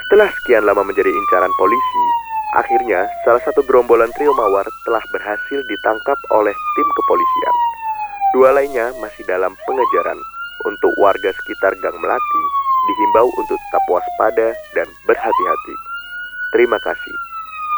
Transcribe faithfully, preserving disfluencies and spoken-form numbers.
Setelah sekian lama menjadi incaran polisi, akhirnya salah satu gerombolan trio mawar telah berhasil ditangkap oleh tim kepolisian. Dua lainnya masih dalam pengejaran. Untuk warga sekitar Gang Melati, dihimbau untuk tetap waspada dan berhati-hati. Terima kasih.